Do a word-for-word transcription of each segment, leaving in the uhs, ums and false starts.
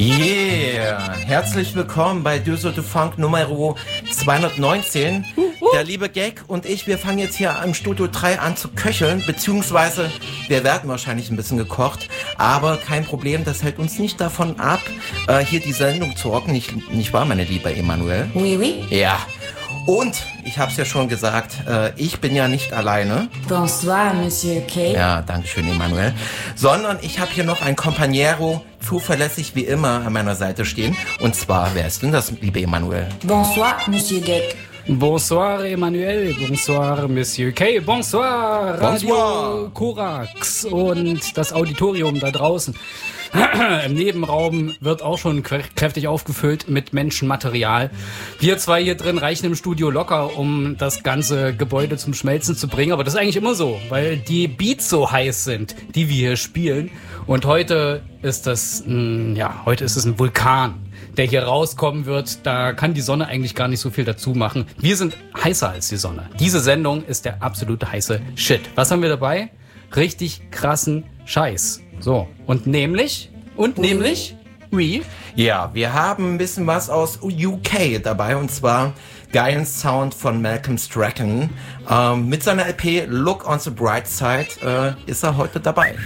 Yeah, herzlich willkommen bei Döse de Funk Nummer zweihundertneunzehn. Uh, uh. Der liebe Gag und ich, wir fangen jetzt hier im Studio drei an zu köcheln, beziehungsweise wir werden wahrscheinlich ein bisschen gekocht, aber kein Problem, das hält uns nicht davon ab, äh, hier die Sendung zu rocken, nicht, nicht wahr, meine liebe Emanuelle? Oui, oui. Ja. Und, ich hab's ja schon gesagt, äh, ich bin ja nicht alleine. Bonsoir, Monsieur K. Ja, danke schön, Emanuel. Sondern ich habe hier noch ein Companiero, zuverlässig wie immer, an meiner Seite stehen. Und zwar, wer ist denn das, liebe Emanuel? Bonsoir, Monsieur Gag. Bonsoir, Emmanuel. Bonsoir, Monsieur K. Bonsoir, Radio Bonsoir. Korax und das Auditorium da draußen. Im Nebenraum wird auch schon kräftig aufgefüllt mit Menschenmaterial. Wir zwei hier drin reichen im Studio locker, um das ganze Gebäude zum Schmelzen zu bringen. Aber das ist eigentlich immer so, weil die Beats so heiß sind, die wir hier spielen. Und heute ist das, mh, ja, heute ist es ein Vulkan, der hier rauskommen wird. Da kann die Sonne eigentlich gar nicht so viel dazu machen. Wir sind heißer als die Sonne. Diese Sendung ist der absolute heiße Shit. Was haben wir dabei? Richtig krassen Scheiß. So, und nämlich, und nämlich, wie? Ja, wir haben ein bisschen was aus U K dabei, und zwar geilen Sound von Malcolm Strachan. Ähm, mit seiner L P Look on the Bright Side äh, ist er heute dabei.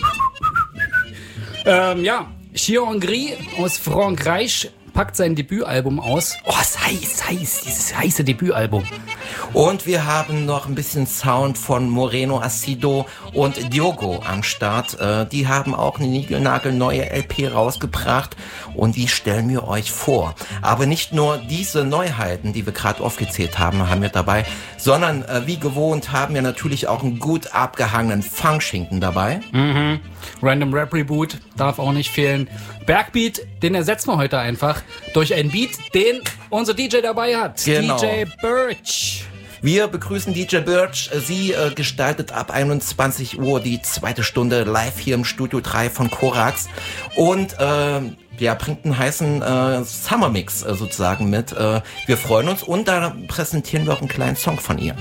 Ähm, ja, Chiangri aus Frankreich packt sein Debütalbum aus. Oh, es ist heiß, heiß, dieses heiße Debütalbum. Und wir haben noch ein bisschen Sound von Moreno Acido und Diogo am Start. Äh, die haben auch eine niegelnagelneue L P rausgebracht und die stellen wir euch vor. Aber nicht nur diese Neuheiten, die wir gerade aufgezählt haben, haben wir dabei, sondern äh, wie gewohnt haben wir natürlich auch einen gut abgehangenen Funkschinken dabei. Mhm. Random Rap Reboot darf auch nicht fehlen. Bergbeat, den ersetzen wir heute einfach durch einen Beat, den unser D J dabei hat. Genau. D J Birch. Wir begrüßen D J Birch. Sie äh, gestaltet ab einundzwanzig Uhr die zweite Stunde live hier im Studio drei von Korax und äh, ja, bringt einen heißen äh, Summer Mix äh, sozusagen mit. Äh, wir freuen uns und da präsentieren wir auch einen kleinen Song von ihr.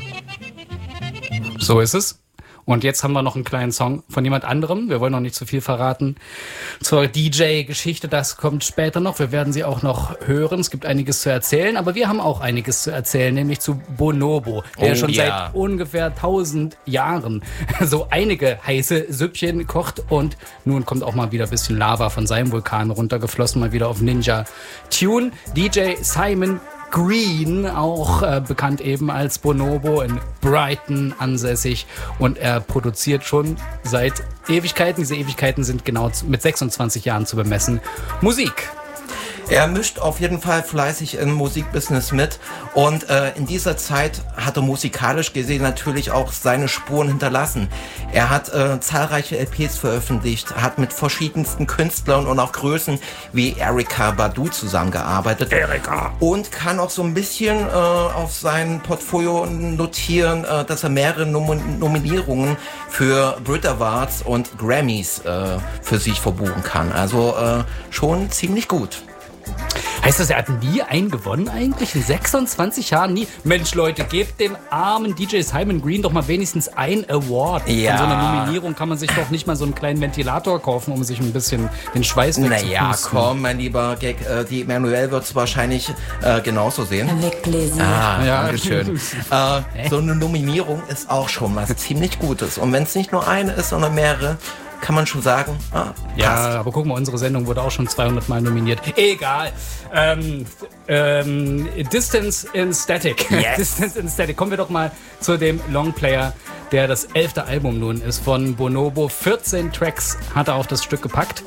So ist es. Und jetzt haben wir noch einen kleinen Song von jemand anderem. Wir wollen noch nicht zu viel verraten zur D J-Geschichte. Das kommt später noch. Wir werden sie auch noch hören. Es gibt einiges zu erzählen. Aber wir haben auch einiges zu erzählen, nämlich zu Bonobo, der oh, schon ja. seit ungefähr tausend Jahren so einige heiße Süppchen kocht. Und nun kommt auch mal wieder ein bisschen Lava von seinem Vulkan runtergeflossen, mal wieder auf Ninja Tune. D J Simon Green, auch äh, bekannt eben als Bonobo, in Brighton ansässig, und er produziert schon seit Ewigkeiten, diese Ewigkeiten sind genau mit sechsundzwanzig Jahren zu bemessen, Musik. Er mischt auf jeden Fall fleißig im Musikbusiness mit und äh, in dieser Zeit hat er musikalisch gesehen natürlich auch seine Spuren hinterlassen. Er hat äh, zahlreiche L Ps veröffentlicht, hat mit verschiedensten Künstlern und auch Größen wie Erykah Badu zusammengearbeitet. Erykah. Und kann auch so ein bisschen äh, auf sein Portfolio notieren, äh, dass er mehrere Nom- Nominierungen für Brit Awards und Grammys äh, für sich verbuchen kann. Also äh, schon ziemlich gut. Heißt das, er hat nie einen gewonnen eigentlich? In sechsundzwanzig Jahren nie? Mensch, Leute, gebt dem armen D J Simon Green doch mal wenigstens ein Award. Ja. Von so einer Nominierung kann man sich doch nicht mal so einen kleinen Ventilator kaufen, um sich ein bisschen den Schweiß wegzupusten. Naja, komm, mein lieber Gag, äh, die Emanuelle wird es wahrscheinlich äh, genauso sehen. Avec plaisir. Ah, Ja. danke schön. äh, so eine Nominierung ist auch schon was ziemlich Gutes. Und wenn es nicht nur eine ist, sondern mehrere, kann man schon sagen, ah, Ja, passt. aber guck mal, unsere Sendung wurde auch schon zweihundert Mal nominiert. Egal. Ähm, ähm, Distance in Static. Yes. Distance in Static. Kommen wir doch mal zu dem Longplayer, der das elfte Album nun ist von Bonobo. vierzehn Tracks hat er auf das Stück gepackt.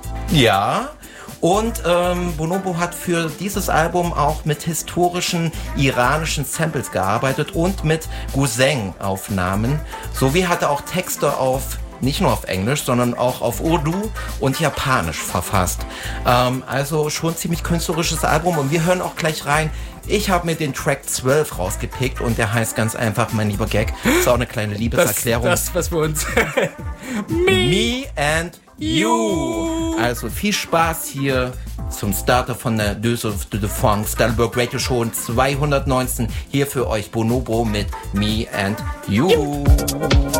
Ja. Und ähm, Bonobo hat für dieses Album auch mit historischen iranischen Samples gearbeitet und mit Guzheng-Aufnahmen. Sowie hat er auch Texte auf nicht nur auf Englisch, sondern auch auf Urdu und Japanisch verfasst. Ähm, also schon ziemlich künstlerisches Album und wir hören auch gleich rein. Ich habe mir den Track zwölf rausgepickt und der heißt ganz einfach, mein lieber Gag, ist auch eine kleine Liebeserklärung. Das, das was für uns. Me and You. Also viel Spaß hier zum Starter von der Deuce of the Funk Stylebird Radio Show zweihundertneunzehn. Hier für euch Bonobo mit Me and You.